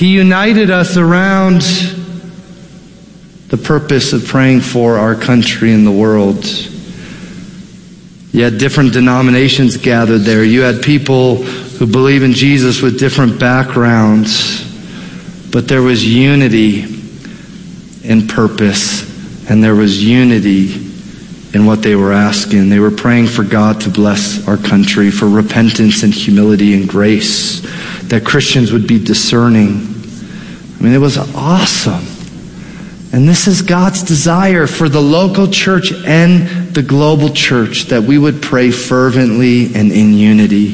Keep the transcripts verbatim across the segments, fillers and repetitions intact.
He united us around the purpose of praying for our country and the world. You had different denominations gathered there. You had people who believe in Jesus with different backgrounds. But there was unity in purpose, and there was unity in what they were asking. They were praying for God to bless our country, for repentance and humility and grace, that Christians would be discerning. I mean, it was awesome. And this is God's desire for the local church and the global church, that we would pray fervently and in unity.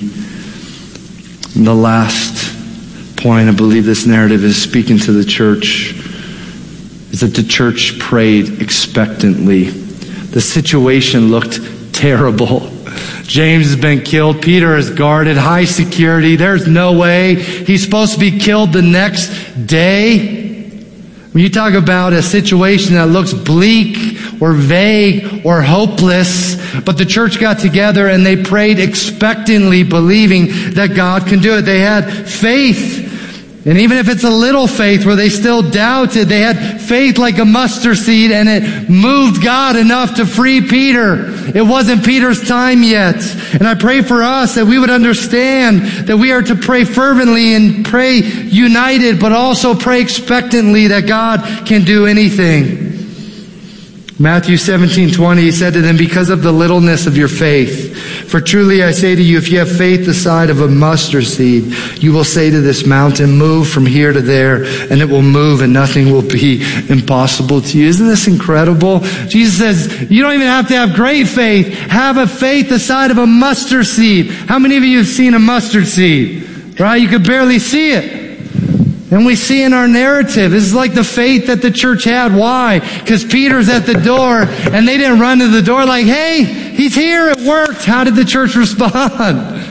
And the last point, I believe this narrative is speaking to the church, is that the church prayed expectantly. The situation looked terrible. James has been killed. Peter is guarded, high security. There's no way. He's supposed to be killed the next day. When you talk about a situation that looks bleak or vague or hopeless, but the church got together and they prayed expectantly, believing that God can do it. They had faith. And even if it's a little faith where they still doubted, they had faith like a mustard seed, and it moved God enough to free Peter. It wasn't Peter's time yet. And I pray for us that we would understand that we are to pray fervently and pray united, but also pray expectantly that God can do anything. Matthew seventeen twenty, he said to them, because of the littleness of your faith, for truly I say to you, if you have faith the size of a mustard seed, you will say to this mountain, move from here to there, and it will move, and nothing will be impossible to you. Isn't this incredible? Jesus says, you don't even have to have great faith. Have a faith the size of a mustard seed. How many of you have seen a mustard seed? Right? You could barely see it. And we see in our narrative, this is like the faith that the church had. Why? Because Peter's at the door, and they didn't run to the door like, hey, he's here, it worked. How did the church respond?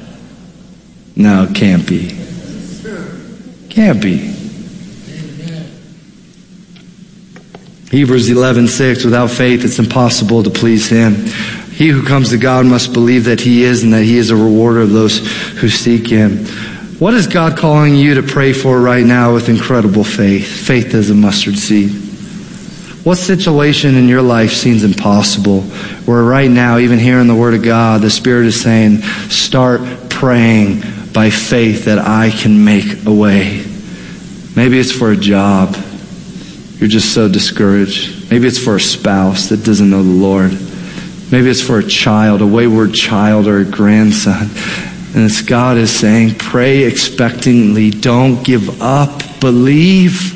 No, it can't be. Can't be. Hebrews eleven six, without faith it's impossible to please him. He who comes to God must believe that he is, and that he is a rewarder of those who seek him. What is God calling you to pray for right now with incredible faith? Faith as a mustard seed. What situation in your life seems impossible, where right now, even hearing the Word of God, the Spirit is saying, start praying by faith that I can make a way. Maybe it's for a job. You're just so discouraged. Maybe it's for a spouse that doesn't know the Lord. Maybe it's for a child, a wayward child or a grandson. And it's God is saying, pray expectantly. Don't give up. Believe.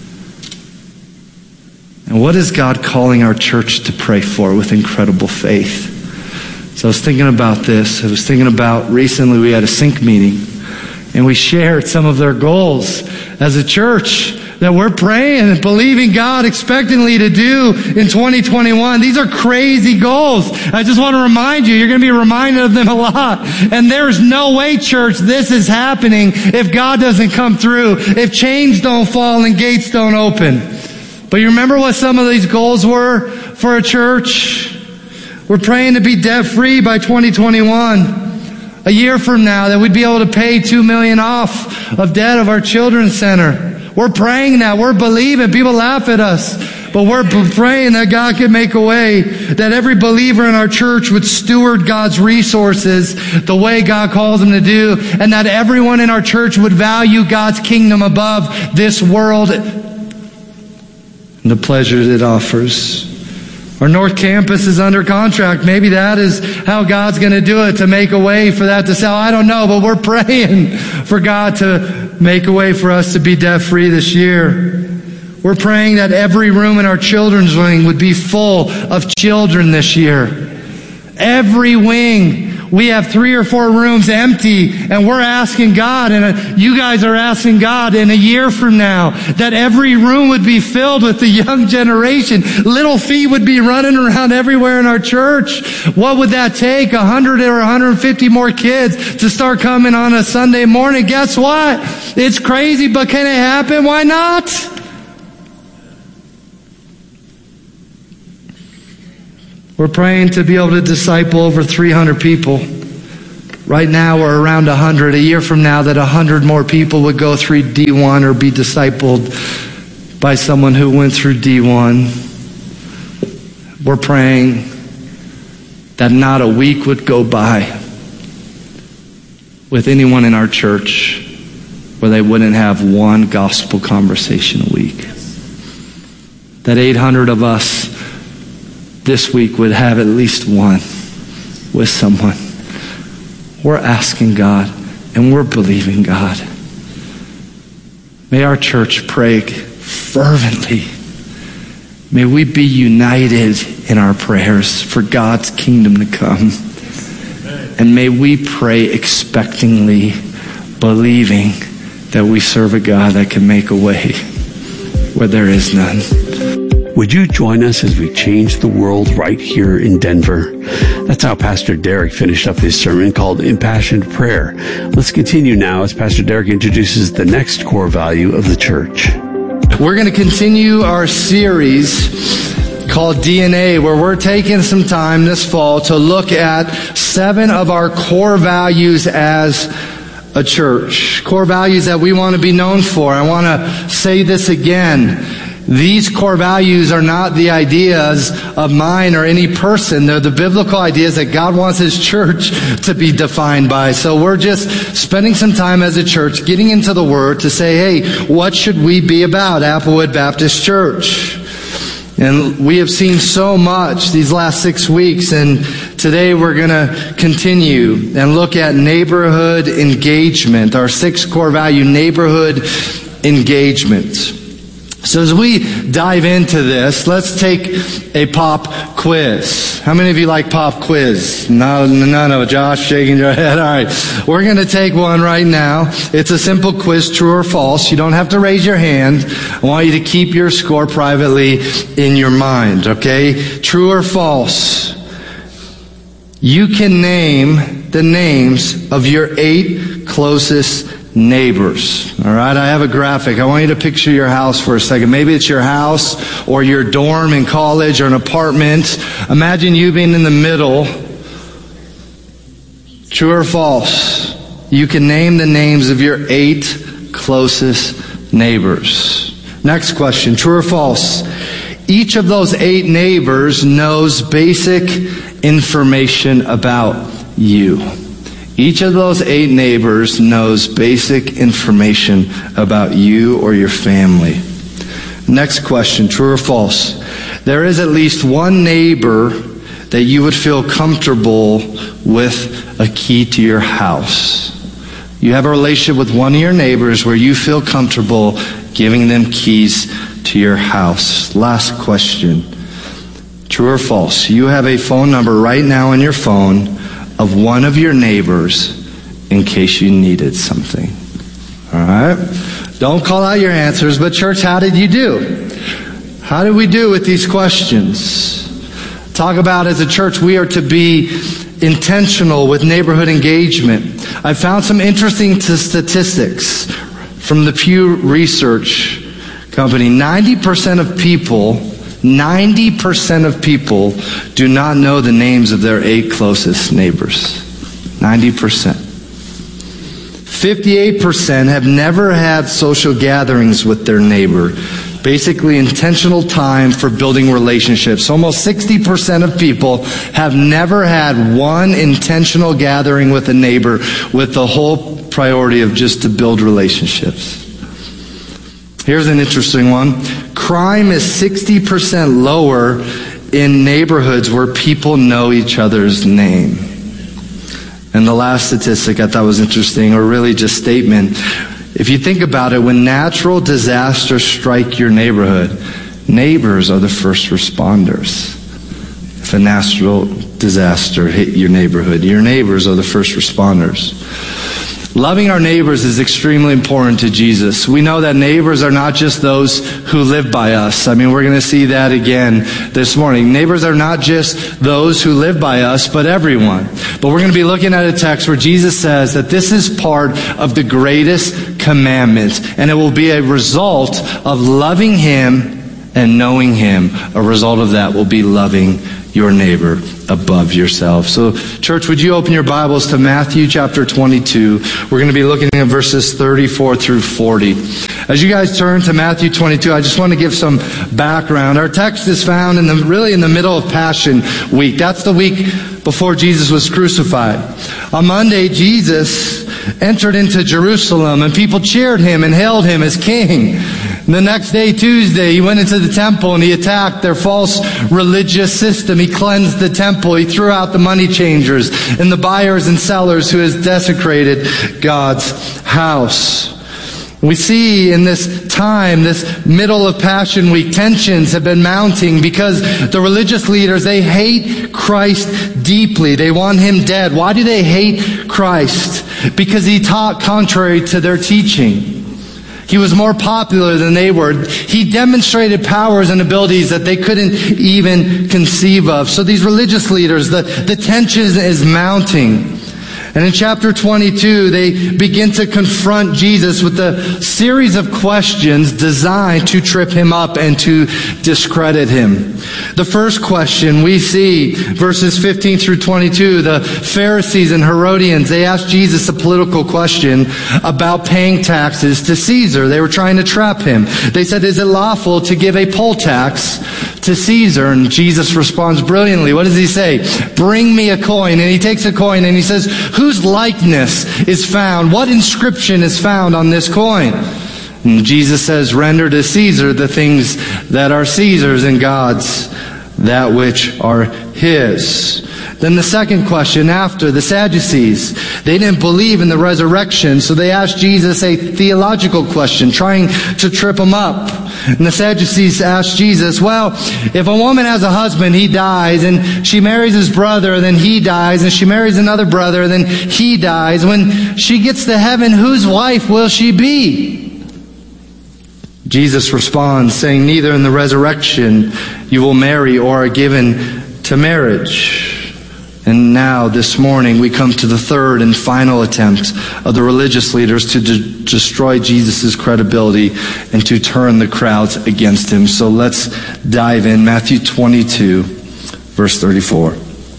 And what is God calling our church to pray for with incredible faith? So I was thinking about this. I was thinking about recently we had a sync meeting, and we shared some of their goals as a church that we're praying and believing God expectantly to do in twenty twenty-one. These are crazy goals. I just want to remind you, you're going to be reminded of them a lot. And there's no way, church, this is happening if God doesn't come through, if chains don't fall and gates don't open. But you remember what some of these goals were for a church? We're praying to be debt-free by twenty twenty-one. A year from now, that we'd be able to pay two million dollars off of debt of our children's center. We're praying now. We're believing. People laugh at us. But we're praying that God can make a way, that every believer in our church would steward God's resources the way God calls them to do, and that everyone in our church would value God's kingdom above this world and the pleasures it offers. Our North Campus is under contract. Maybe that is how God's going to do it, to make a way for that to sell. I don't know, but we're praying for God to make a way for us to be debt-free this year. We're praying that every room in our children's wing would be full of children this year. Every wing. We have three or four rooms empty, and we're asking God, and you guys are asking God in a year from now, that every room would be filled with the young generation. Little feet would be running around everywhere in our church. What would that take? A hundred or one hundred fifty more kids to start coming on a Sunday morning. Guess what? It's crazy, but can it happen? Why not? We're praying to be able to disciple over three hundred people Right now we're around one hundred. A year from now, that one hundred more people would go through D one or be discipled by someone who went through D one. We're praying that not a week would go by with anyone in our church where they wouldn't have one gospel conversation a week. That eight hundred of us this week would have at least one with someone. We're asking God and we're believing God. May our church pray fervently. May we be united in our prayers for God's kingdom to come. And may we pray expectingly, believing that we serve a God that can make a way where there is none. Would you join us as we change the world right here in Denver? That's how Pastor Derek finished up his sermon called Impassioned Prayer. Let's continue now as Pastor Derek introduces the next core value of the church. We're going to continue our series called D N A, where we're taking some time this fall to look at seven of our core values as a church. Core values that we want to be known for. I want to say this again. These core values are not the ideas of mine or any person. They're the biblical ideas that God wants His church to be defined by. So we're just spending some time as a church getting into the Word to say, hey, what should we be about, Applewood Baptist Church? And we have seen so much these last six weeks, and today we're going to continue and look at neighborhood engagement, our sixth core value, neighborhood engagement. So as we dive into this, let's take a pop quiz. How many of you like pop quiz? No, none of it. Josh shaking your head. All right. We're going to take one right now. It's a simple quiz, true or false. You don't have to raise your hand. I want you to keep your score privately in your mind, okay? True or false? You can name the names of your eight closest neighbors. All right, I have a graphic. I want you to picture your house for a second. Maybe it's your house or your dorm in college or an apartment. Imagine you being in the middle. True or false? You can name the names of your eight closest neighbors. Next question. True or false? Each of those eight neighbors knows basic information about you. Each of those eight neighbors knows basic information about you or your family. Next question, true or false? There is at least one neighbor that you would feel comfortable with a key to your house. You have a relationship with one of your neighbors where you feel comfortable giving them keys to your house. Last question, true or false? You have a phone number right now on your phone of one of your neighbors in case you needed something. All right? Don't call out your answers, but church, how did you do? How did we do with these questions? Talk about as a church, we are to be intentional with neighborhood engagement. I found some interesting t- statistics from the Pew Research Company. ninety percent of people ninety percent of people do not know the names of their eight closest neighbors. ninety percent. fifty-eight percent have never had social gatherings with their neighbor. Basically, intentional time for building relationships. Almost sixty percent of people have never had one intentional gathering with a neighbor with the whole priority of just to build relationships. Here's an interesting one. Crime is sixty percent lower in neighborhoods where people know each other's name. And the last statistic I thought was interesting, or really just statement. If you think about it, when natural disasters strike your neighborhood, neighbors are the first responders. If a natural disaster hit your neighborhood, your neighbors are the first responders. Loving our neighbors is extremely important to Jesus. We know that neighbors are not just those who live by us. I mean, we're going to see that again this morning. Neighbors are not just those who live by us, but everyone. But we're going to be looking at a text where Jesus says that this is part of the greatest commandment, and it will be a result of loving Him and knowing Him. A result of that will be loving your neighbor above yourself. So, church, would you open your Bibles to Matthew chapter twenty-two? We're going to be looking at verses thirty-four through forty. As you guys turn to Matthew twenty-two, I just want to give some background. Our text is found in the really in the middle of Passion Week. That's the week before Jesus was crucified. On Monday, Jesus entered into Jerusalem, and people cheered him and hailed him as king. And the next day, Tuesday, he went into the temple and he attacked their false religious system. He cleansed the temple. He threw out the money changers and the buyers and sellers who has desecrated God's house. We see in this time, this middle of Passion Week, tensions have been mounting because the religious leaders, they hate Christ deeply. They want him dead. Why do they hate Christ? Because he taught contrary to their teaching. He was more popular than they were. He demonstrated powers and abilities that they couldn't even conceive of. So these religious leaders, the, the tension is mounting. And in chapter twenty-two, they begin to confront Jesus with a series of questions designed to trip him up and to discredit him. The first question we see, verses fifteen through twenty-two, the Pharisees and Herodians, they asked Jesus a political question about paying taxes to Caesar. They were trying to trap him. They said, is it lawful to give a poll tax to Caesar? And Jesus responds brilliantly. What does he say? Bring me a coin. And he takes a coin and he says, whose likeness is found? What inscription is found on this coin? And Jesus says, render to Caesar the things that are Caesar's, and God's that which are his. Then the second question after, the Sadducees, they didn't believe in the resurrection, so they asked Jesus a theological question, trying to trip him up. And the Sadducees asked Jesus, well, if a woman has a husband, he dies, and she marries his brother, then he dies, and she marries another brother, then he dies. When she gets to heaven, whose wife will she be? Jesus responds, saying, neither in the resurrection you will marry or are given to marriage. And now, this morning, we come to the third and final attempt of the religious leaders to de- destroy Jesus' credibility and to turn the crowds against him. So let's dive in. Matthew twenty-two, verse thirty-four.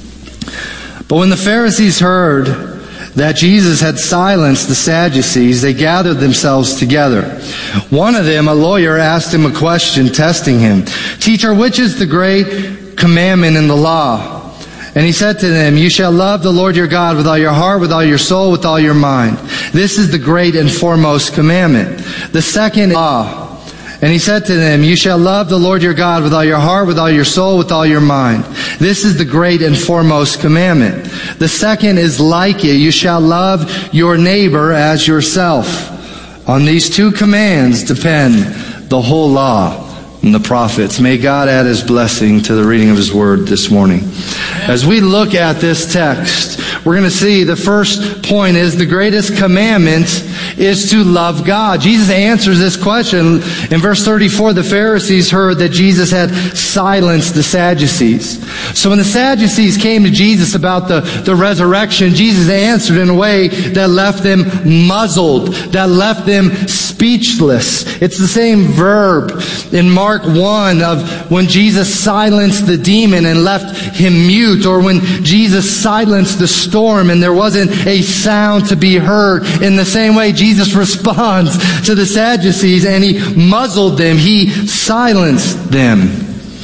But when the Pharisees heard that Jesus had silenced the Sadducees, they gathered themselves together. One of them, a lawyer, asked him a question, testing him. Teacher, which is the great commandment in the law? And he said to them, you shall love the Lord your God with all your heart, with all your soul, with all your mind. This is the great and foremost commandment. The second law. And he said to them, you shall love the Lord your God with all your heart, with all your soul, with all your mind. This is the great and foremost commandment. The second is like it. You shall love your neighbor as yourself. On these two commands depend the whole law and the prophets. May God add his blessing to the reading of his word this morning. As we look at this text, we're going to see the first point is the greatest commandment is to love God. Jesus answers this question. In verse thirty-four, the Pharisees heard that Jesus had silenced the Sadducees. So when the Sadducees came to Jesus about the, the resurrection, Jesus answered in a way that left them muzzled, that left them speechless. It's the same verb in Mark one of when Jesus silenced the demon and left him mute, or when Jesus silenced the storm and there wasn't a sound to be heard. In the same way, Jesus responds to the Sadducees and he muzzled them. He silenced them.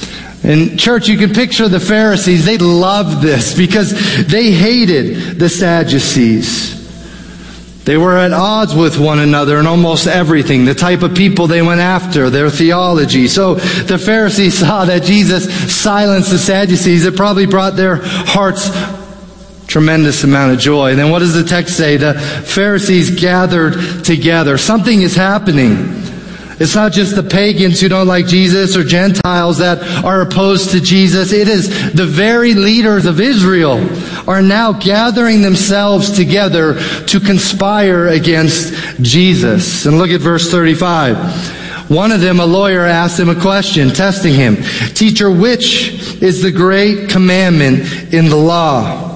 In church, you can picture the Pharisees. They loved this because they hated the Sadducees. They were at odds with one another in almost everything. The type of people they went after, their theology. So the Pharisees saw that Jesus silenced the Sadducees. It probably brought their hearts tremendous amount of joy. And then what does the text say? The Pharisees gathered together. Something is happening. It's not just the pagans who don't like Jesus or Gentiles that are opposed to Jesus. It is the very leaders of Israel are now gathering themselves together to conspire against Jesus. And look at verse thirty-five. One of them, a lawyer, asked him a question, testing him. Teacher, which is the great commandment in the law?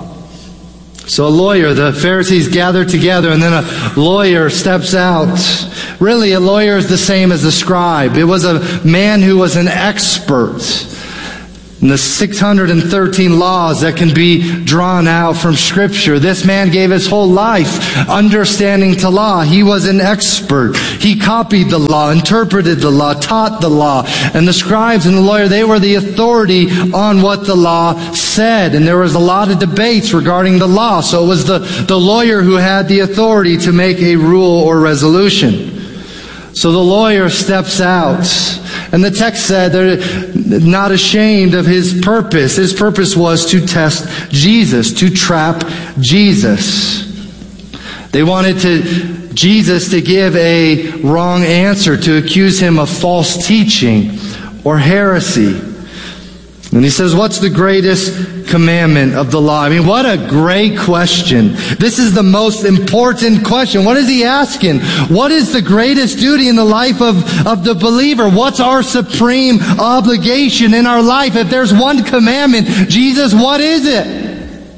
So a lawyer, the Pharisees gathered together, and then a lawyer steps out. Really, a lawyer is the same as a scribe. It was a man who was an expert. and the six hundred thirteen laws that can be drawn out from Scripture. This man gave his whole life understanding to law. He was an expert. He copied the law, interpreted the law, taught the law. And the scribes and the lawyer, they were the authority on what the law said. And there was a lot of debates regarding the law. So it was the, the lawyer who had the authority to make a rule or resolution. So the lawyer steps out. And the text said they're not ashamed of his purpose. His purpose was to test Jesus, to trap Jesus. They wanted to Jesus to give a wrong answer, to accuse him of false teaching or heresy. And he says, what's the greatest commandment of the law? I mean, what a great question. This is the most important question. What is he asking? What is the greatest duty in the life of, of the believer? What's our supreme obligation in our life? If there's one commandment, Jesus, what is it?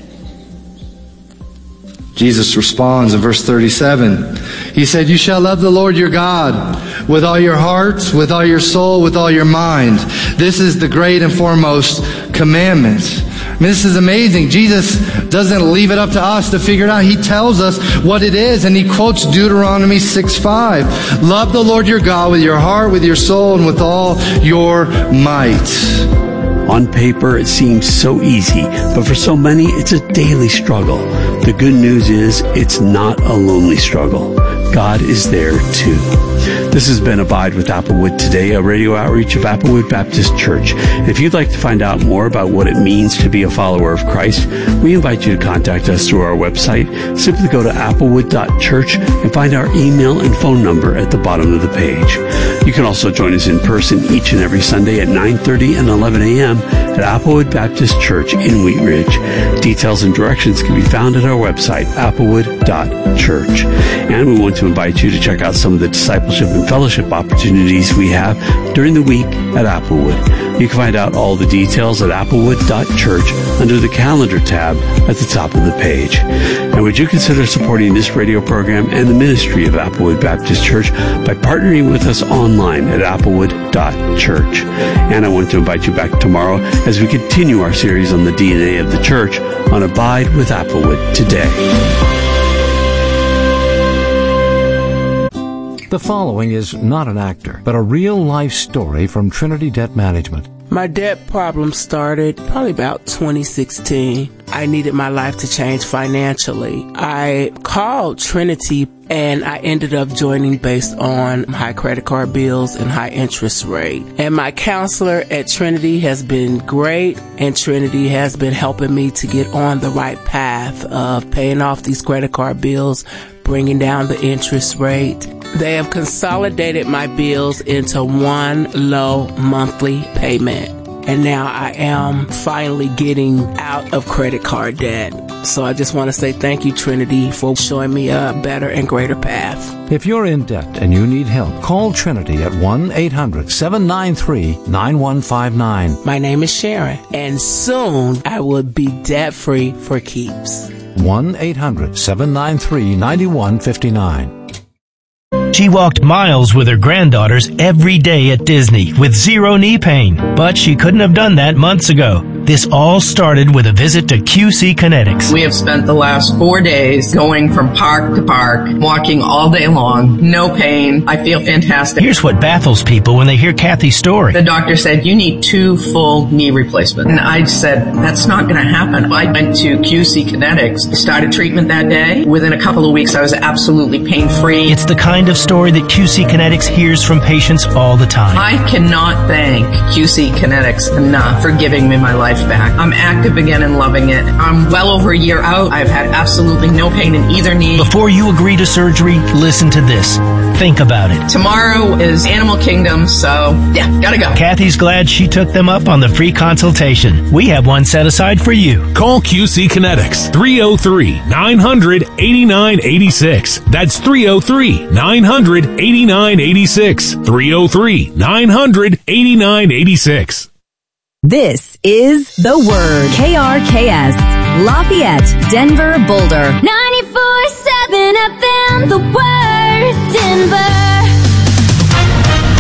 Jesus responds in verse thirty-seven. He said, you shall love the Lord your God with all your heart, with all your soul, with all your mind. This is the great and foremost commandment. I mean, this is amazing. Jesus doesn't leave it up to us to figure it out. He tells us what it is, and he quotes Deuteronomy six five. Love the Lord your God with your heart, with your soul, and with all your might. On paper, it seems so easy, but for so many, it's a daily struggle. The good news is, it's not a lonely struggle. God is there too. This has been Abide with Applewood Today, a radio outreach of Applewood Baptist Church. And if you'd like to find out more about what it means to be a follower of Christ, we invite you to contact us through our website. Simply go to applewood dot church and find our email and phone number at the bottom of the page. You can also join us in person each and every Sunday at nine thirty and eleven a.m. at Applewood Baptist Church in Wheat Ridge. Details and directions can be found at our website, applewood dot church. And we want to invite you to check out some of the discipleship and fellowship opportunities we have during the week at Applewood. You can find out all the details at applewood dot church under the calendar tab at the top of the page. And would you consider supporting this radio program and the ministry of Applewood Baptist Church by partnering with us online at applewood dot church? And I want to invite you back tomorrow as we continue our series on the D N A of the church on Abide with Applewood Today. The following is not an actor, but a real-life story from Trinity Debt Management. My debt problem started probably about twenty sixteen. I needed my life to change financially. I called Trinity and I ended up joining based on high credit card bills and high interest rate. And my counselor at Trinity has been great, and Trinity has been helping me to get on the right path of paying off these credit card bills, bringing down the interest rate. They have consolidated my bills into one low monthly payment. And now I am finally getting out of credit card debt. So I just want to say thank you, Trinity, for showing me a better and greater path. If you're in debt and you need help, call Trinity at one eight hundred seven nine three nine one five nine. My name is Sharon, and soon I will be debt-free for keeps. one eight hundred seven nine three nine one five nine. She walked miles with her granddaughters every day at Disney with zero knee pain, but she couldn't have done that months ago. This all started with a visit to Q C Kinetics. We have spent the last four days going from park to park, walking all day long, no pain. I feel fantastic. Here's what baffles people when they hear Kathy's story. The doctor said, you need two full knee replacements. And I said, that's not going to happen. I went to Q C Kinetics, started treatment that day. Within a couple of weeks, I was absolutely pain-free. It's the kind of story that Q C Kinetics hears from patients all the time. I cannot thank Q C Kinetics enough for giving me my life back. I'm active again and loving it. I'm well over a year out. I've had absolutely no pain in either knee. Before you agree to surgery, listen to this. Think about it. Tomorrow is Animal Kingdom, so yeah, gotta go. Kathy's glad she took them up on the free consultation. We have one set aside for you. Call Q C Kinetics, three oh three nine hundred eighty-nine eighty-six. That's three oh three nine hundred eighty-nine eighty-six. three oh three nine hundred eighty-nine eighty-six. This is The Word. K R K S, Lafayette, Denver, Boulder. ninety-four seven F M, The Word, Denver.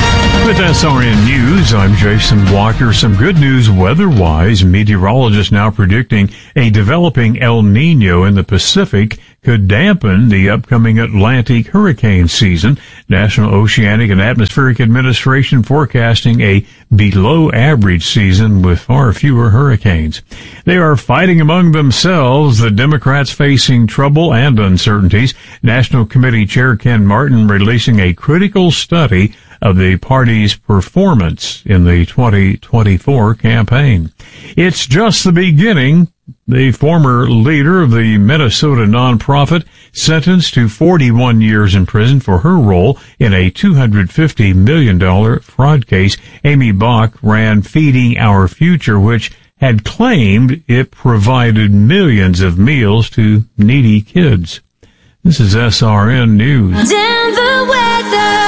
With S R N News, I'm Jason Walker. Some good news weather-wise. Meteorologists now predicting a developing El Nino in the Pacific could dampen the upcoming Atlantic hurricane season. National Oceanic and Atmospheric Administration forecasting a below-average season with far fewer hurricanes. They are fighting among themselves, the Democrats facing trouble and uncertainties. National Committee Chair Ken Martin releasing a critical study of the party's performance in the twenty twenty-four campaign. It's just the beginning. The former leader of the Minnesota nonprofit sentenced to forty-one years in prison for her role in a two hundred fifty million dollars fraud case. Amy Bach ran Feeding Our Future, which had claimed it provided millions of meals to needy kids. This is S R N News. Denver weather.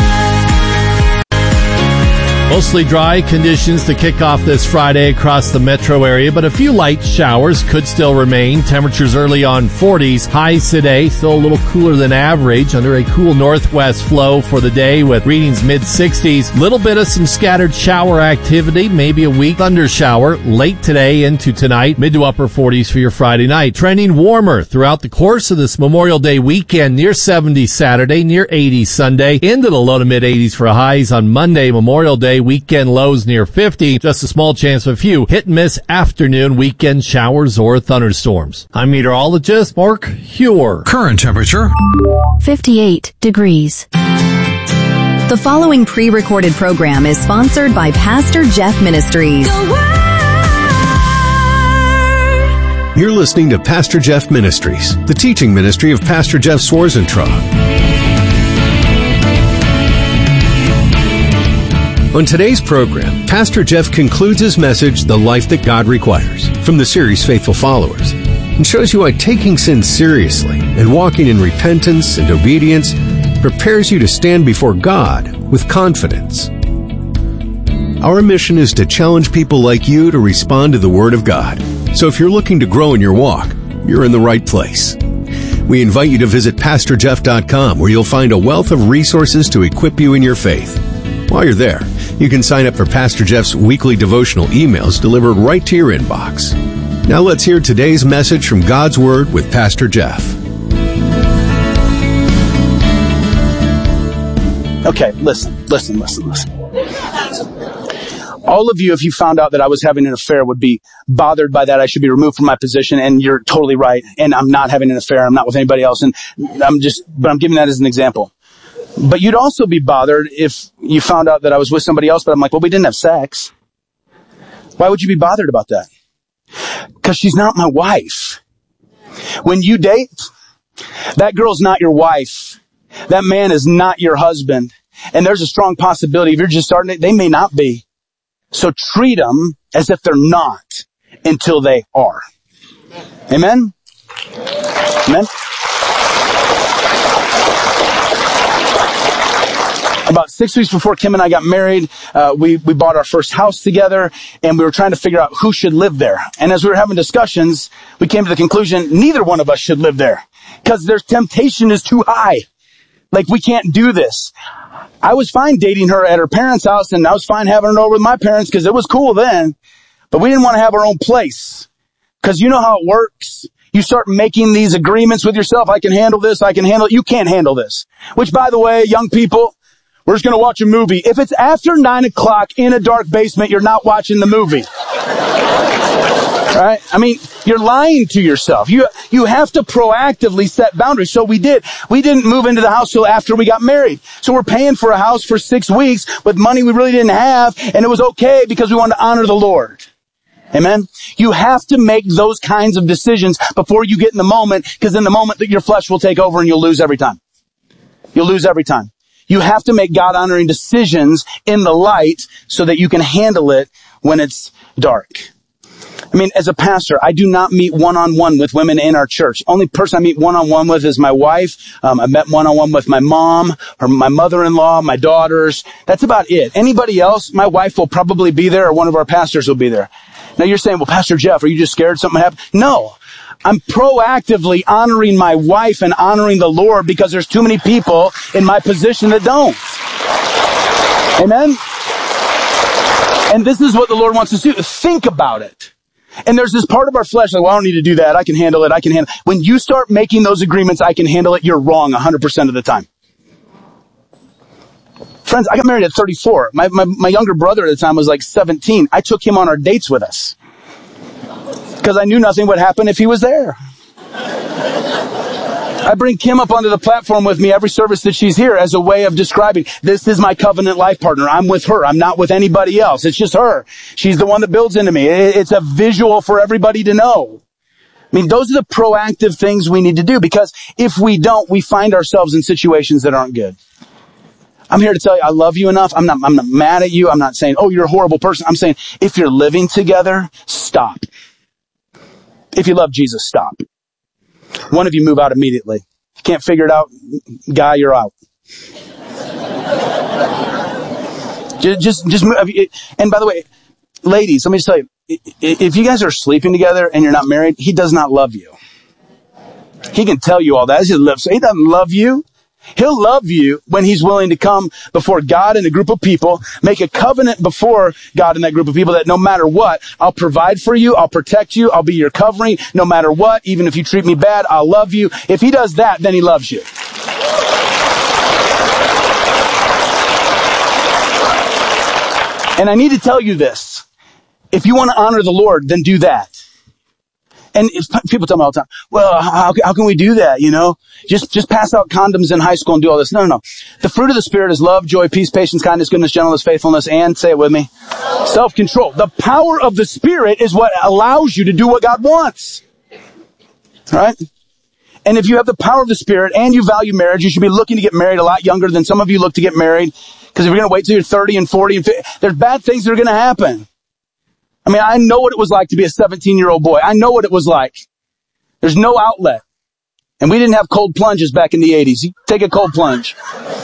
Mostly dry conditions to kick off this Friday across the metro area, but a few light showers could still remain. Temperatures early on forties. Highs today, still a little cooler than average under a cool northwest flow for the day with readings mid-sixties. Little bit of some scattered shower activity, maybe a weak thunder shower late today into tonight. Mid to upper forties for your Friday night. Trending warmer throughout the course of this Memorial Day weekend. Near seventy Saturday, near eighty Sunday. Into the low to mid-eighties for highs on Monday, Memorial Day. Weekend lows near fifty. Just a small chance of a few hit and miss afternoon weekend showers or thunderstorms. I'm meteorologist Mark Hewer. Current temperature fifty-eight degrees. The following pre-recorded program is sponsored by Pastor Jeff Ministries. You're listening to Pastor Jeff Ministries, the teaching ministry of Pastor Jeff Swarzentraub. On today's program, Pastor Jeff concludes his message, The Life That God Requires, from the series Faithful Followers, and shows you why taking sin seriously and walking in repentance and obedience prepares you to stand before God with confidence. Our mission is to challenge people like you to respond to the Word of God. So if you're looking to grow in your walk, you're in the right place. We invite you to visit pastor jeff dot com, where you'll find a wealth of resources to equip you in your faith. While you're there, you can sign up for Pastor Jeff's weekly devotional emails delivered right to your inbox. Now let's hear today's message from God's Word with Pastor Jeff. Okay, listen, listen, listen, listen. All of you, if you found out that I was having an affair, would be bothered by that. I should be removed from my position, and you're totally right. And I'm not having an affair. I'm not with anybody else. And I'm just, but I'm giving that as an example. But you'd also be bothered if you found out that I was with somebody else, but I'm like, well, we didn't have sex. Why would you be bothered about that? Because she's not my wife. When you date, that girl's not your wife. That man is not your husband. And there's a strong possibility if you're just starting it, they may not be. So treat them as if they're not until they are. Amen? Amen? About six weeks before Kim and I got married, uh, we, we bought our first house together, and we were trying to figure out who should live there. And as we were having discussions, we came to the conclusion neither one of us should live there because their temptation is too high. Like, we can't do this. I was fine dating her at her parents' house, and I was fine having her over with my parents because it was cool then. But we didn't want to have our own place because you know how it works. You start making these agreements with yourself. I can handle this. I can handle it. You can't handle this. Which, by the way, young people, we're just going to watch a movie. If it's after nine o'clock in a dark basement, you're not watching the movie. Right? I mean, you're lying to yourself. You you have to proactively set boundaries. So we did. We didn't move into the house till after we got married. So we're paying for a house for six weeks with money we really didn't have, and it was okay because we wanted to honor the Lord. Amen? You have to make those kinds of decisions before you get in the moment, because in the moment that your flesh will take over and you'll lose every time. You'll lose every time. You have to make God-honoring decisions in the light so that you can handle it when it's dark. I mean, as a pastor, I do not meet one-on-one with women in our church. Only person I meet one-on-one with is my wife. Um, I met one-on-one with my mom, or my mother-in-law, my daughters. That's about it. Anybody else, my wife will probably be there, or one of our pastors will be there. Now you're saying, well, Pastor Jeff, are you just scared something happened? No. I'm proactively honoring my wife and honoring the Lord because there's too many people in my position that don't. Amen? And this is what the Lord wants us to do. Think about it. And there's this part of our flesh like, well, I don't need to do that. I can handle it. I can handle it. When you start making those agreements, I can handle it, you're wrong one hundred percent of the time. Friends, I got married at thirty-four. My, my, my younger brother at the time was like seventeen. I took him on our dates with us because I knew nothing would happen if he was there. I bring Kim up onto the platform with me every service that she's here as a way of describing, this is my covenant life partner. I'm with her. I'm not with anybody else. It's just her. She's the one that builds into me. It's a visual for everybody to know. I mean, those are the proactive things we need to do, because if we don't, we find ourselves in situations that aren't good. I'm here to tell you, I love you enough. I'm not, I'm not mad at you. I'm not saying, oh, you're a horrible person. I'm saying, if you're living together, stop. If you love Jesus, stop. One of you move out immediately. If you can't figure it out, guy, you're out. just, just, just move. And by the way, ladies, let me just tell you, if you guys are sleeping together and you're not married, he does not love you. He can tell you all that. He doesn't love you. He'll love you when he's willing to come before God and a group of people, make a covenant before God and that group of people that no matter what, I'll provide for you, I'll protect you, I'll be your covering, no matter what, even if you treat me bad, I'll love you. If he does that, then he loves you. And I need to tell you this. If you want to honor the Lord, then do that. And if people tell me all the time, well, how, how can we do that? You know, just, just pass out condoms in high school and do all this. No, no, no. The fruit of the Spirit is love, joy, peace, patience, kindness, goodness, gentleness, faithfulness, and say it with me, self-control. The power of the Spirit is what allows you to do what God wants. Right? And if you have the power of the Spirit and you value marriage, you should be looking to get married a lot younger than some of you look to get married. Because if you're going to wait till you're thirty and forty and fifty, there's bad things that are going to happen. I mean, I know what it was like to be a seventeen-year-old boy. I know what it was like. There's no outlet. And we didn't have cold plunges back in the eighties. You take a cold plunge.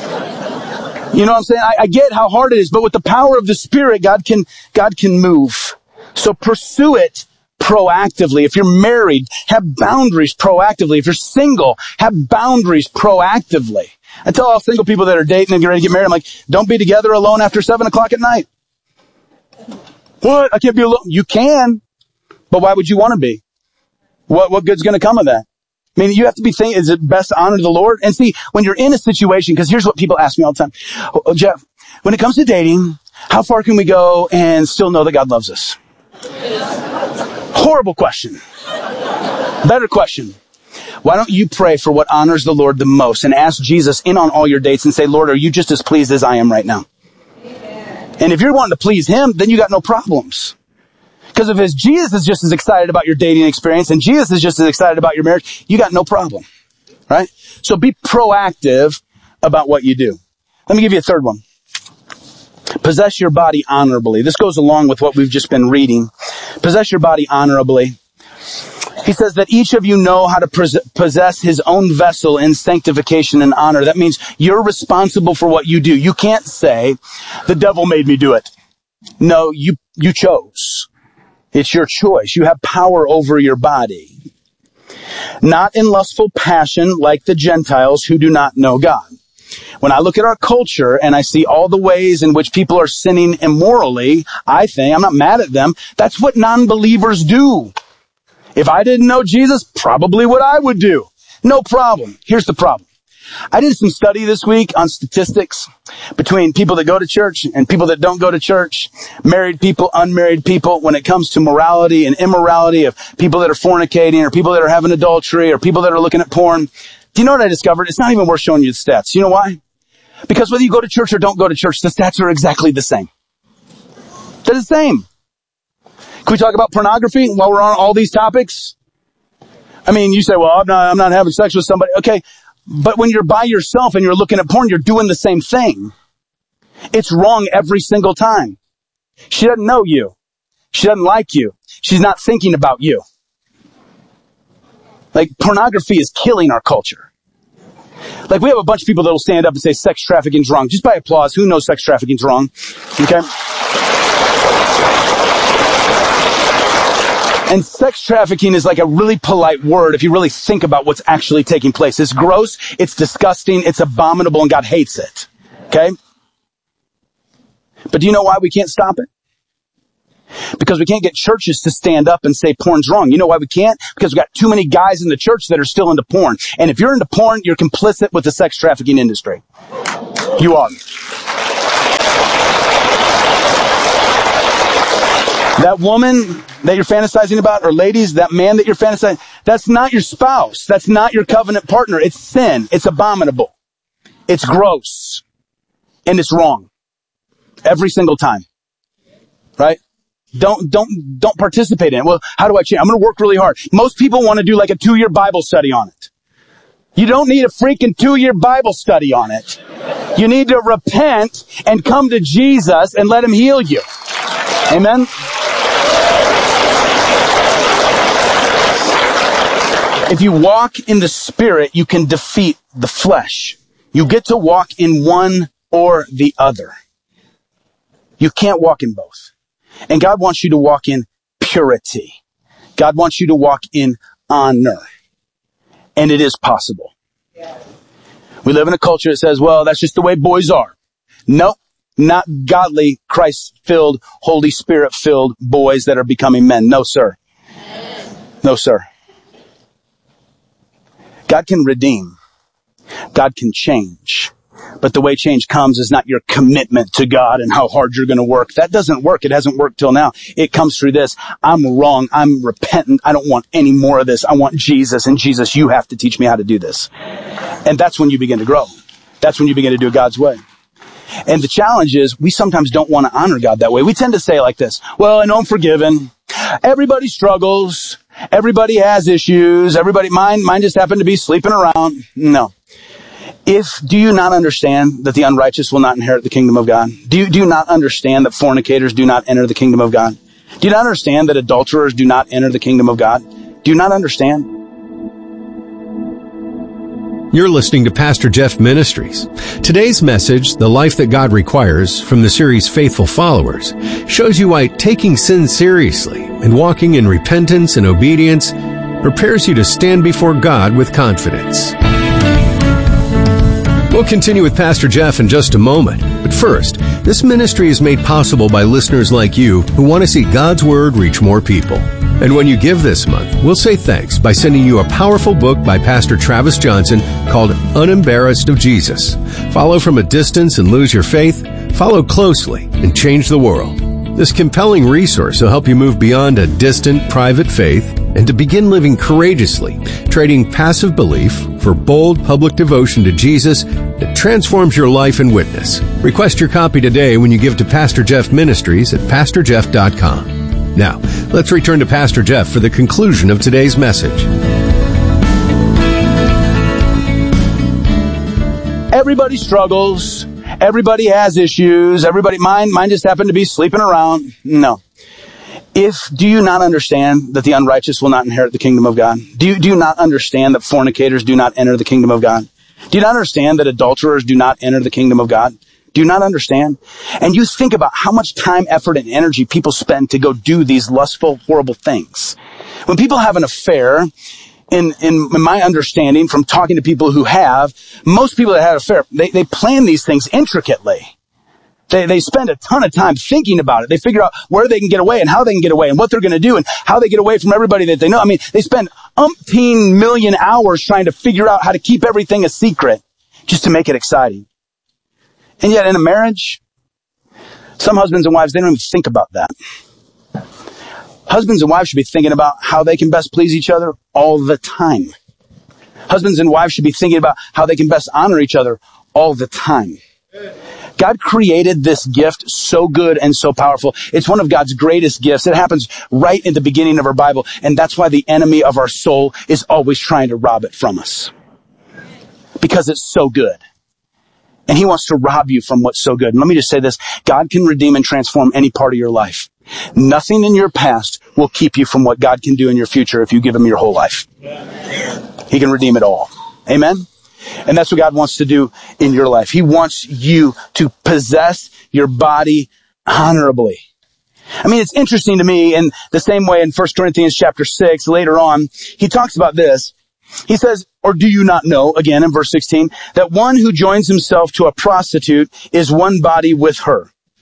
You know what I'm saying? I, I get how hard it is, but with the power of the Spirit, God can, God can move. So pursue it proactively. If you're married, have boundaries proactively. If you're single, have boundaries proactively. I tell all single people that are dating and get ready to get married, I'm like, don't be together alone after seven o'clock at night. What? I can't be alone. You can, but why would you want to be? What, what good's going to come of that? I mean, you have to be thinking, is it best to honor the Lord? And see, when you're in a situation, because here's what people ask me all the time. Oh, Jeff, when it comes to dating, how far can we go and still know that God loves us? Horrible question. Better question. Why don't you pray for what honors the Lord the most and ask Jesus in on all your dates and say, Lord, are you just as pleased as I am right now? And if you're wanting to please him, then you got no problems. Because if his Jesus is just as excited about your dating experience and Jesus is just as excited about your marriage, you got no problem. Right? So be proactive about what you do. Let me give you a third one. Possess your body honorably. This goes along with what we've just been reading. Possess your body honorably. He says that each of you know how to possess his own vessel in sanctification and honor. That means you're responsible for what you do. You can't say, the devil made me do it. No, you, you chose. It's your choice. You have power over your body. Not in lustful passion like the Gentiles who do not know God. When I look at our culture and I see all the ways in which people are sinning immorally, I think, I'm not mad at them, that's what non-believers do. If I didn't know Jesus, probably what I would do. No problem. Here's the problem. I did some study this week on statistics between people that go to church and people that don't go to church, married people, unmarried people, when it comes to morality and immorality of people that are fornicating or people that are having adultery or people that are looking at porn. Do you know what I discovered? It's not even worth showing you the stats. You know why? Because whether you go to church or don't go to church, the stats are exactly the same. They're the same. Can we talk about pornography while we're on all these topics? I mean, you say, well, I'm not, I'm not having sex with somebody. Okay. But when you're by yourself and you're looking at porn, you're doing the same thing. It's wrong every single time. She doesn't know you. She doesn't like you. She's not thinking about you. Like, pornography is killing our culture. Like, we have a bunch of people that will stand up and say sex trafficking's wrong. Just by applause, who knows sex trafficking's wrong? Okay? And sex trafficking is like a really polite word if you really think about what's actually taking place. It's gross, it's disgusting, it's abominable, and God hates it. Okay? But do you know why we can't stop it? Because we can't get churches to stand up and say porn's wrong. You know why we can't? Because we've got too many guys in the church that are still into porn. And if you're into porn, you're complicit with the sex trafficking industry. You are. That woman that you're fantasizing about, or ladies, that man that you're fantasizing, that's not your spouse. That's not your covenant partner. It's sin. It's abominable. It's gross. And it's wrong. Every single time. Right? Don't, don't, don't participate in it. Well, how do I change? I'm going to work really hard. Most people want to do like a two-year Bible study on it. You don't need a freaking two-year Bible study on it. You need to repent and come to Jesus and let him heal you. Amen? If you walk in the Spirit, you can defeat the flesh. You get to walk in one or the other. You can't walk in both. And God wants you to walk in purity. God wants you to walk in honor. And it is possible. We live in a culture that says, well, that's just the way boys are. Nope. Not godly, Christ-filled, Holy Spirit-filled boys that are becoming men. No, sir. No, sir. God can redeem. God can change. But the way change comes is not your commitment to God and how hard you're going to work. That doesn't work. It hasn't worked till now. It comes through this. I'm wrong. I'm repentant. I don't want any more of this. I want Jesus. And Jesus, you have to teach me how to do this. And that's when you begin to grow. That's when you begin to do it God's way. And the challenge is we sometimes don't want to honor God that way. We tend to say like this, well, I know I'm forgiven. Everybody struggles. Everybody has issues. Everybody, mine, mine just happened to be sleeping around. No. If, do you not understand that the unrighteous will not inherit the kingdom of God? Do you, do you not understand that fornicators do not enter the kingdom of God? Do you not understand that adulterers do not enter the kingdom of God? Do you not understand? You're listening to Pastor Jeff Ministries. Today's message, The Life That God Requires, from the series Faithful Followers, shows you why taking sin seriously and walking in repentance and obedience prepares you to stand before God with confidence. We'll continue with Pastor Jeff in just a moment. But first, this ministry is made possible by listeners like you who want to see God's Word reach more people. And when you give this month, we'll say thanks by sending you a powerful book by Pastor Travis Johnson called Unembarrassed of Jesus. Follow from a distance and lose your faith. Follow closely and change the world. This compelling resource will help you move beyond a distant, private faith and to begin living courageously, trading passive belief for bold public devotion to Jesus that transforms your life and witness. Request your copy today when you give to Pastor Jeff Ministries at pastor jeff dot com. Now, let's return to Pastor Jeff for the conclusion of today's message. Everybody struggles. Everybody has issues. Everybody, mine, mine just happened to be sleeping around. No. If, do you not understand that the unrighteous will not inherit the kingdom of God? Do you, do you not understand that fornicators do not enter the kingdom of God? Do you not understand that adulterers do not enter the kingdom of God? Do you not understand? And you think about how much time, effort, and energy people spend to go do these lustful, horrible things. When people have an affair, in, in, in my understanding from talking to people who have, most people that have an affair, they, they plan these things intricately. They, they spend a ton of time thinking about it. They figure out where they can get away and how they can get away and what they're going to do and how they get away from everybody that they know. I mean, they spend umpteen million hours trying to figure out how to keep everything a secret just to make it exciting. And yet in a marriage, some husbands and wives, they don't even think about that. Husbands and wives should be thinking about how they can best please each other all the time. Husbands and wives should be thinking about how they can best honor each other all the time. God created this gift so good and so powerful. It's one of God's greatest gifts. It happens right in the beginning of our Bible, and that's why the enemy of our soul is always trying to rob it from us. Because it's so good. And he wants to rob you from what's so good. And let me just say this. God can redeem and transform any part of your life. Nothing in your past will keep you from what God can do in your future if you give him your whole life. He can redeem it all. Amen? And that's what God wants to do in your life. He wants you to possess your body honorably. I mean, it's interesting to me in the same way in First Corinthians chapter six, later on, he talks about this. He says, or do you not know, again in verse sixteen, that one who joins himself to a prostitute is one body with her?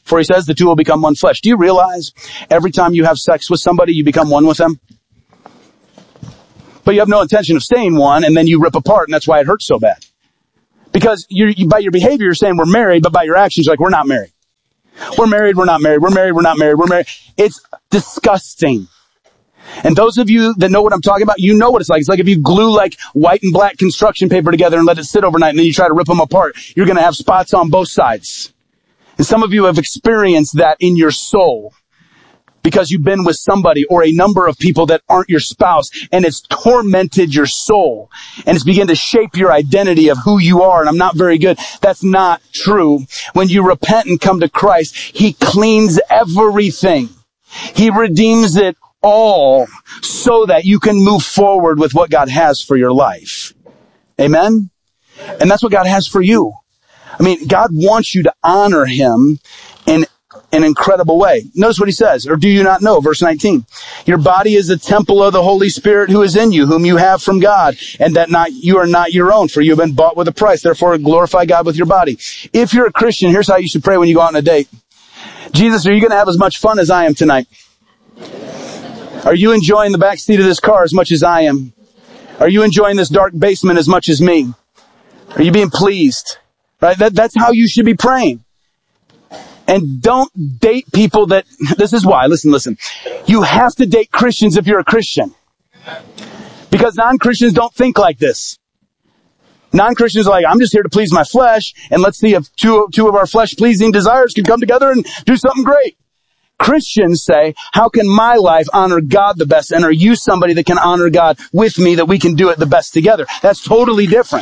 For he says the two will become one flesh. Do you realize every time you have sex with somebody, you become one with them? But you have no intention of staying one, and then you rip apart, and that's why it hurts so bad. Because you're, you, by your behavior, you're saying we're married, but by your actions, you're like, we're not married. We're married, we're not married, we're married, we're not married, we're married. It's disgusting. And those of you that know what I'm talking about, you know what it's like. It's like if you glue like white and black construction paper together and let it sit overnight, and then you try to rip them apart, you're going to have spots on both sides. And some of you have experienced that in your soul because you've been with somebody or a number of people that aren't your spouse, and it's tormented your soul, and it's begun to shape your identity of who you are, and I'm not very good. That's not true. When you repent and come to Christ, he cleans everything. He redeems it all so that you can move forward with what God has for your life. Amen? And that's what God has for you. I mean, God wants you to honor him in an incredible way. Notice what he says, or do you not know? Verse nineteen. Your body is the temple of the Holy Spirit who is in you, whom you have from God, and that not you are not your own, for you have been bought with a price. Therefore, glorify God with your body. If you're a Christian, here's how you should pray when you go out on a date. Jesus, are you going to have as much fun as I am tonight? Are you enjoying the back seat of this car as much as I am? Are you enjoying this dark basement as much as me? Are you being pleased? Right? That, that's how you should be praying. And don't date people that, this is why, listen, listen. You have to date Christians if you're a Christian. Because non-Christians don't think like this. Non-Christians are like, I'm just here to please my flesh, and let's see if two, two of our flesh-pleasing desires can come together and do something great. Christians say, how can my life honor God the best? And are you somebody that can honor God with me, that we can do it the best together? That's totally different.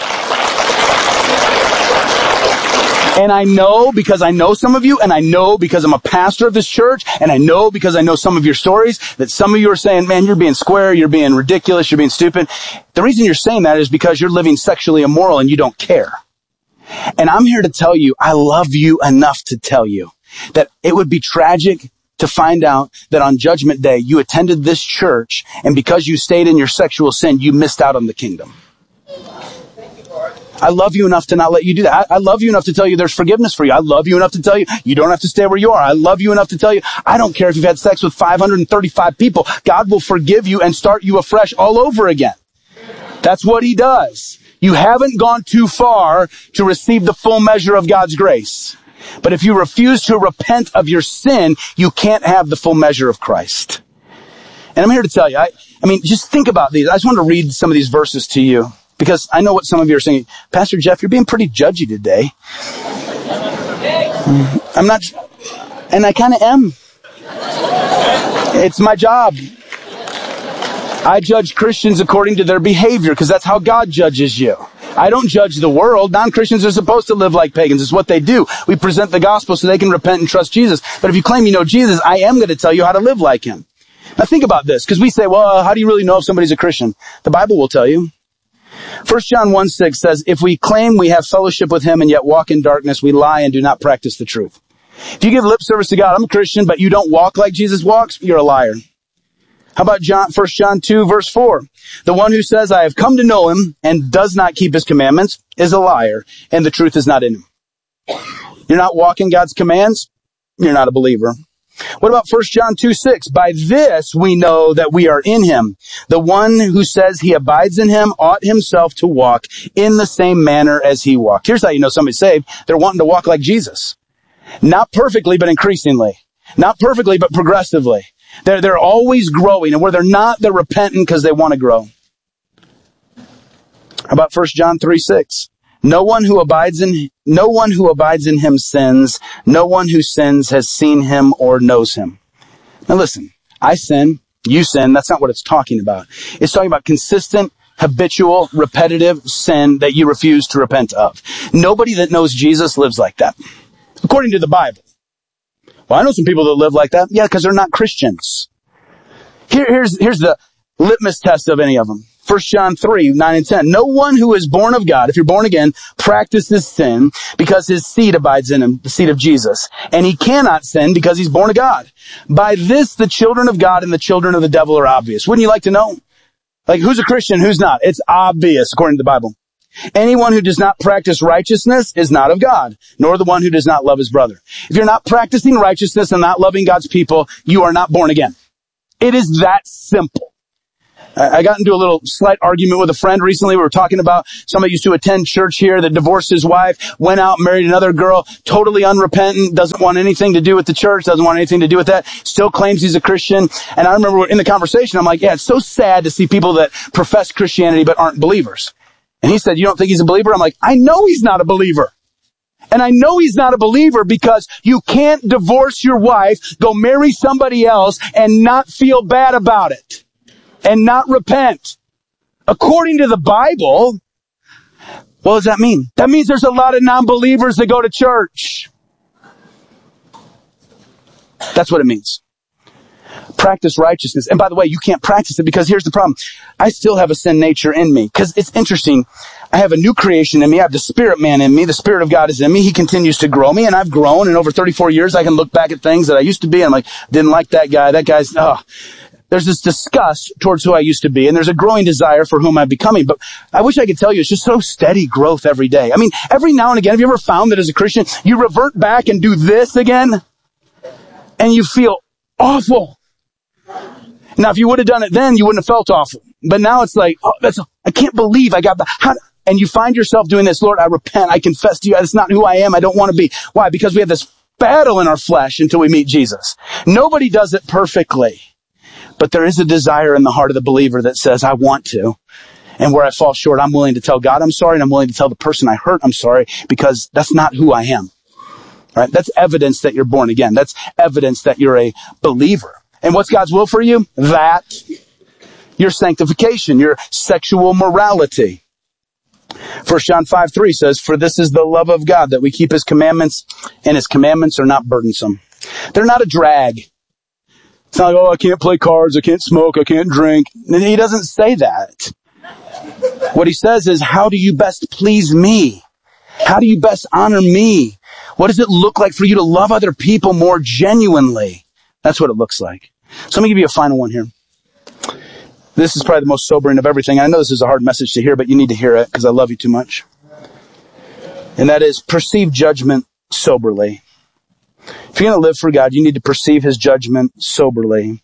And I know because I know some of you, and I know because I'm a pastor of this church, and I know because I know some of your stories, that some of you are saying, man, you're being square, you're being ridiculous, you're being stupid. The reason you're saying that is because you're living sexually immoral and you don't care. And I'm here to tell you, I love you enough to tell you that it would be tragic to find out that on Judgment Day you attended this church, and because you stayed in your sexual sin, you missed out on the kingdom. I love you enough to not let you do that. I, I love you enough to tell you there's forgiveness for you. I love you enough to tell you you don't have to stay where you are. I love you enough to tell you I don't care if you've had sex with five hundred thirty-five people. God will forgive you and start you afresh all over again. That's what he does. You haven't gone too far to receive the full measure of God's grace. But if you refuse to repent of your sin, you can't have the full measure of Christ. And I'm here to tell you, I, I mean, just think about these. I just want to read some of these verses to you, because I know what some of you are saying. Pastor Jeff, you're being pretty judgy today. I'm not, and I kind of am. It's my job. I judge Christians according to their behavior, because that's how God judges you. I don't judge the world. Non-Christians are supposed to live like pagans. It's what they do. We present the gospel so they can repent and trust Jesus. But if you claim you know Jesus, I am going to tell you how to live like him. Now think about this, because we say, well, how do you really know if somebody's a Christian? The Bible will tell you. First John one six says, if we claim we have fellowship with him and yet walk in darkness, we lie and do not practice the truth. If you give lip service to God, I'm a Christian, but you don't walk like Jesus walks, you're a liar. How about John, First John two verse four? The one who says, I have come to know him and does not keep his commandments is a liar, and the truth is not in him. You're not walking God's commands, you're not a believer. What about First John two six? By this we know that we are in him. The one who says he abides in him ought himself to walk in the same manner as he walked. Here's how you know somebody's saved. They're wanting to walk like Jesus. Not perfectly, but increasingly. Not perfectly, but progressively. They're, they're always growing, and where they're not, they're repentant because they want to grow. How about First John three six? No one who abides in, no one who abides in him sins. No one who sins has seen him or knows him. Now listen, I sin, you sin. That's not what it's talking about. It's talking about consistent, habitual, repetitive sin that you refuse to repent of. Nobody that knows Jesus lives like that, according to the Bible. Well, I know some people that live like that. Yeah, because they're not Christians. Here, here's, here's the litmus test of any of them. First John three, nine and ten. No one who is born of God, if you're born again, practices sin because his seed abides in him, the seed of Jesus. And he cannot sin because he's born of God. By this, the children of God and the children of the devil are obvious. Wouldn't you like to know? Like, who's a Christian, who's not? It's obvious, according to the Bible. Anyone who does not practice righteousness is not of God, nor the one who does not love his brother. If you're not practicing righteousness and not loving God's people, you are not born again. It is that simple. I got into a little slight argument with a friend recently. We were talking about somebody used to attend church here that divorced his wife, went out, married another girl, totally unrepentant, doesn't want anything to do with the church, doesn't want anything to do with that, still claims he's a Christian. And I remember in the conversation, I'm like, yeah, it's so sad to see people that profess Christianity but aren't believers. And he said, you don't think he's a believer? I'm like, I know he's not a believer. And I know he's not a believer because you can't divorce your wife, go marry somebody else, and not feel bad about it. And not repent. According to the Bible, what does that mean? That means there's a lot of non-believers that go to church. That's what it means. Practice righteousness. And by the way, you can't practice it because here's the problem. I still have a sin nature in me. Because it's interesting. I have a new creation in me. I have the spirit man in me. The Spirit of God is in me. He continues to grow me. And I've grown. And over thirty-four years, I can look back at things that I used to be. And I'm like, didn't like that guy. That guy's, oh. There's this disgust towards who I used to be, and there's a growing desire for whom I'm becoming. But I wish I could tell you it's just so steady growth every day. I mean, every now and again, have you ever found that as a Christian, you revert back and do this again, and you feel awful? Now, if you would have done it then, you wouldn't have felt awful. But now it's like, oh, that's, I can't believe I got that. How, and you find yourself doing this, Lord, I repent, I confess to you, that's not who I am, I don't want to be. Why? Because we have this battle in our flesh until we meet Jesus. Nobody does it perfectly. But there is a desire in the heart of the believer that says, I want to. And where I fall short, I'm willing to tell God I'm sorry, and I'm willing to tell the person I hurt I'm sorry, because that's not who I am. Right? That's evidence that you're born again. That's evidence that you're a believer. And what's God's will for you? That. Your sanctification, your sexual morality. First John five three says, for this is the love of God, that we keep his commandments, and his commandments are not burdensome. They're not a drag. It's not like, oh, I can't play cards, I can't smoke, I can't drink. He doesn't say that. What he says is, how do you best please me? How do you best honor me? What does it look like for you to love other people more genuinely? That's what it looks like. So let me give you a final one here. This is probably the most sobering of everything. I know this is a hard message to hear, but you need to hear it because I love you too much. And that is, perceive judgment soberly. If you're going to live for God, you need to perceive his judgment soberly.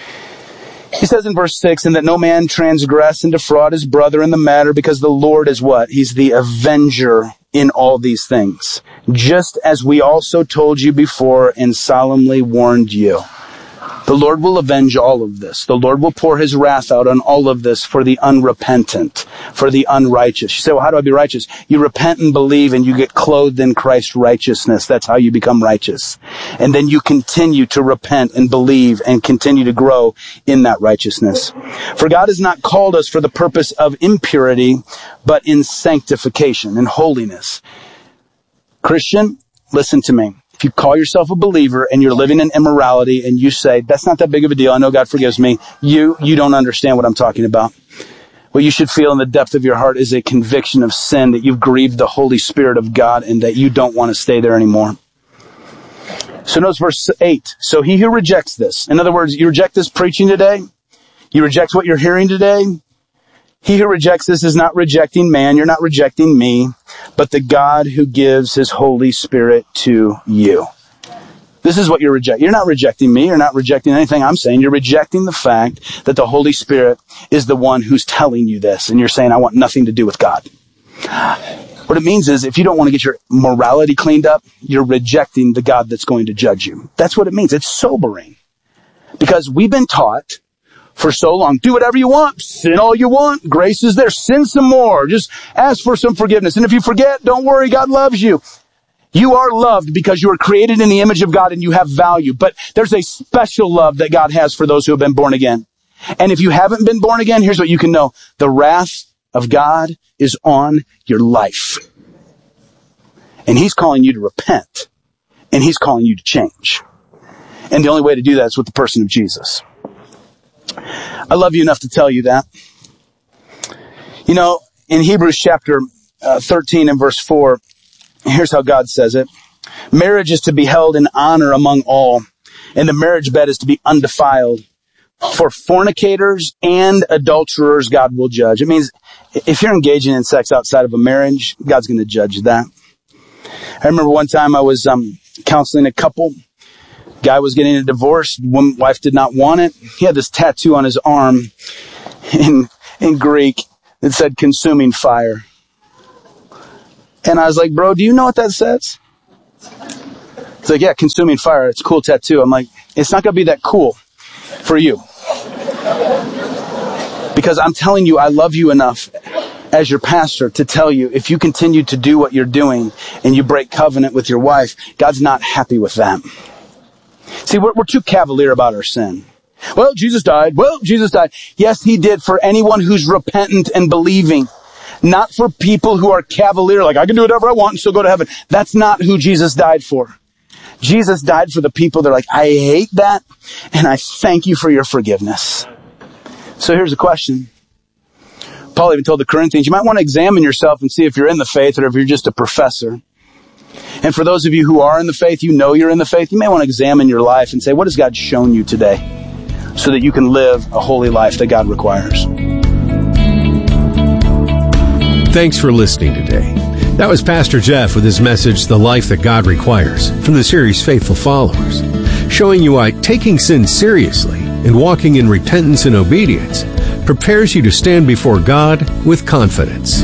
He says in verse six, and that no man transgress and defraud his brother in the matter, because the Lord is what? He's the avenger in all these things. Just as we also told you before and solemnly warned you. The Lord will avenge all of this. The Lord will pour his wrath out on all of this for the unrepentant, for the unrighteous. You say, well, how do I be righteous? You repent and believe and you get clothed in Christ's righteousness. That's how you become righteous. And then you continue to repent and believe and continue to grow in that righteousness. For God has not called us for the purpose of impurity, but in sanctification and holiness. Christian, listen to me. If you call yourself a believer and you're living in immorality and you say, that's not that big of a deal, I know God forgives me, you, you don't understand what I'm talking about. What you should feel in the depth of your heart is a conviction of sin, that you've grieved the Holy Spirit of God and that you don't want to stay there anymore. So notice verse eight. So he who rejects this, in other words, you reject this preaching today, you reject what you're hearing today, he who rejects this is not rejecting man, you're not rejecting me, but the God who gives his Holy Spirit to you. This is what you're rejecting. You're not rejecting me, you're not rejecting anything I'm saying, you're rejecting the fact that the Holy Spirit is the one who's telling you this, and you're saying, I want nothing to do with God. What it means is, if you don't want to get your morality cleaned up, you're rejecting the God that's going to judge you. That's what it means. It's sobering. Because we've been taught for so long, do whatever you want, sin all you want, grace is there, sin some more, just ask for some forgiveness. And if you forget, don't worry, God loves you. You are loved because you are created in the image of God and you have value. But there's a special love that God has for those who have been born again. And if you haven't been born again, here's what you can know. The wrath of God is on your life. And he's calling you to repent. And he's calling you to change. And the only way to do that is with the person of Jesus. I love you enough to tell you that. You know, in Hebrews chapter uh, thirteen and verse four, here's how God says it. Marriage is to be held in honor among all, and the marriage bed is to be undefiled. For fornicators and adulterers, God will judge. It means if you're engaging in sex outside of a marriage, God's going to judge that. I remember one time I was um, counseling a couple. Guy was getting a divorce. One wife did not want it. He had this tattoo on his arm in in Greek that said "consuming fire." And I was like, "Bro, do you know what that says?" It's like, "Yeah, consuming fire. It's a cool tattoo." I'm like, "It's not going to be that cool for you." Because I'm telling you, I love you enough as your pastor to tell you, if you continue to do what you're doing and you break covenant with your wife, God's not happy with that. See, we're, we're too cavalier about our sin. Well, Jesus died. Well, Jesus died. Yes, he did, for anyone who's repentant and believing. Not for people who are cavalier, like, I can do whatever I want and still go to heaven. That's not who Jesus died for. Jesus died for the people that are like, I hate that, and I thank you for your forgiveness. So here's a question. Paul even told the Corinthians, you might want to examine yourself and see if you're in the faith or if you're just a professor. And for those of you who are in the faith, you know you're in the faith, you may want to examine your life and say, what has God shown you today so that you can live a holy life that God requires? Thanks for listening today. That was Pastor Jeff with his message, The Life That God Requires, from the series Faithful Followers, showing you why taking sin seriously and walking in repentance and obedience prepares you to stand before God with confidence.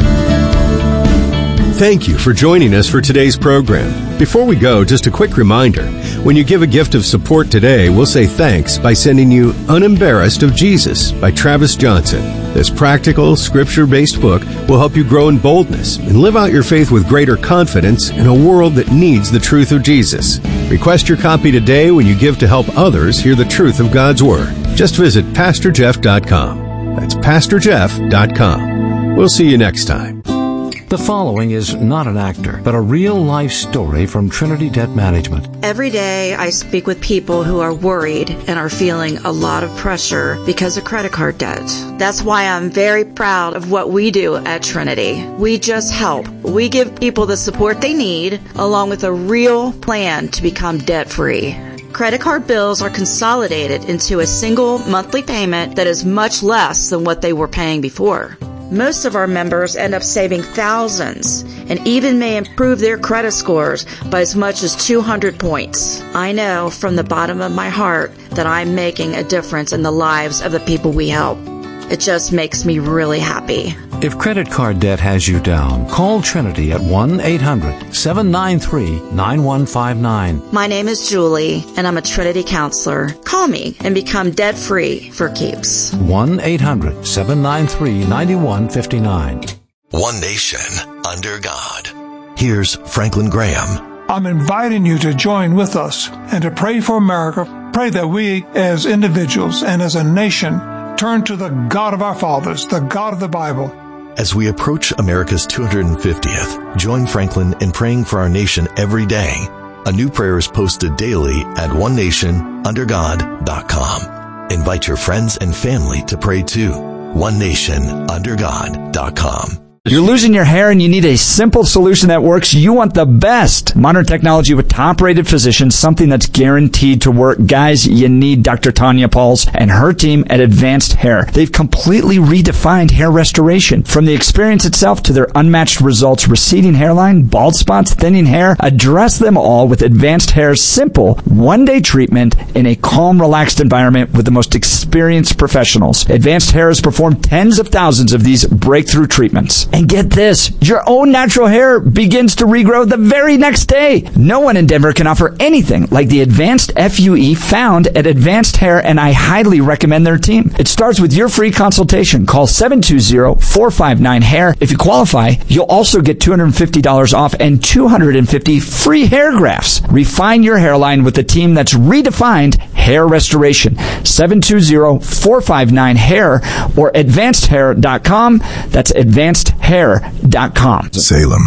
Thank you for joining us for today's program. Before we go, just a quick reminder. When you give a gift of support today, we'll say thanks by sending you Unembarrassed of Jesus by Travis Johnson. This practical, scripture-based book will help you grow in boldness and live out your faith with greater confidence in a world that needs the truth of Jesus. Request your copy today when you give to help others hear the truth of God's Word. Just visit pastor jeff dot com. That's pastor jeff dot com. We'll see you next time. The following is not an actor, but a real-life story from Trinity Debt Management. Every day I speak with people who are worried and are feeling a lot of pressure because of credit card debt. That's why I'm very proud of what we do at Trinity. We just help. We give people the support they need, along with a real plan to become debt-free. Credit card bills are consolidated into a single monthly payment that is much less than what they were paying before. Most of our members end up saving thousands and even may improve their credit scores by as much as two hundred points. I know from the bottom of my heart that I'm making a difference in the lives of the people we help. It just makes me really happy. If credit card debt has you down, call Trinity at one eight hundred seven nine three nine one five nine. My name is Julie, and I'm a Trinity counselor. Call me and become debt-free for keeps. one eight hundred seven nine three nine one five nine. One nation under God. Here's Franklin Graham. I'm inviting you to join with us and to pray for America. Pray that we as individuals and as a nation turn to the God of our fathers, the God of the Bible. As we approach America's two hundred fiftieth, join Franklin in praying for our nation every day. A new prayer is posted daily at one nation under god dot com. Invite your friends and family to pray too. one nation under god dot com. You're losing your hair and you need a simple solution that works. You want the best modern technology with top-rated physicians, something that's guaranteed to work. Guys, you need Doctor Tanya Pauls and her team at Advanced Hair. They've completely redefined hair restoration. From the experience itself to their unmatched results, receding hairline, bald spots, thinning hair, address them all with Advanced Hair's simple one-day treatment in a calm, relaxed environment with the most experienced professionals. Advanced Hair has performed tens of thousands of these breakthrough treatments. And get this, your own natural hair begins to regrow the very next day. No one in Denver can offer anything like the Advanced F U E found at Advanced Hair, and I highly recommend their team. It starts with your free consultation. Call seven two zero, four five nine, hair. If you qualify, you'll also get two hundred fifty dollars off and two hundred fifty free hair grafts. Refine your hairline with a team that's redefined hair restoration. seven two zero, four five nine, hair or advanced hair dot com. That's advanced hair dot com. Salem.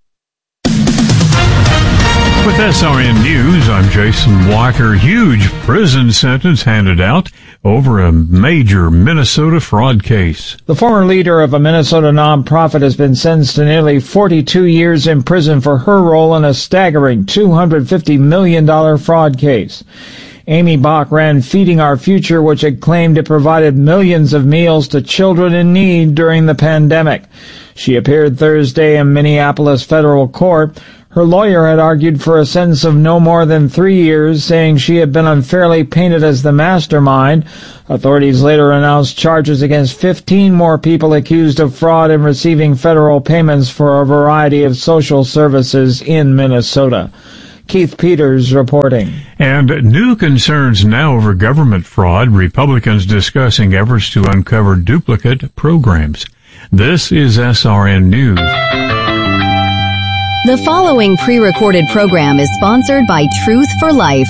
With S R N News, I'm Jason Walker. Huge prison sentence handed out over a major Minnesota fraud case. The former leader of a Minnesota nonprofit has been sentenced to nearly forty-two years in prison for her role in a staggering two hundred fifty million dollars fraud case. Amy Bach ran Feeding Our Future, which had claimed it provided millions of meals to children in need during the pandemic. She appeared Thursday in Minneapolis federal court. Her lawyer had argued for a sentence of no more than three years, saying she had been unfairly painted as the mastermind. Authorities later announced charges against fifteen more people accused of fraud in receiving federal payments for a variety of social services in Minnesota. Keith Peters reporting. And new concerns now over government fraud, Republicans discussing efforts to uncover duplicate programs. This is S R N News. The following pre-recorded program is sponsored by Truth for Life.